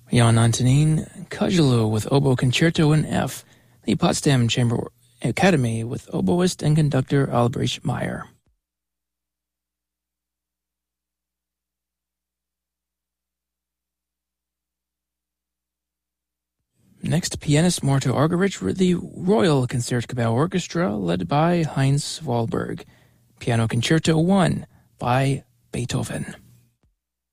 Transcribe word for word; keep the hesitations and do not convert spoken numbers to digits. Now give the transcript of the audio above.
Jan Antonin Cagelo with Oboe Concerto in F, the Potsdam Chamber Academy with oboist and conductor Albrecht Meyer. Next, pianist Marta Argerich with the Royal Concertgebouw Orchestra led by Heinz Wahlberg. Piano Concerto one by Beethoven.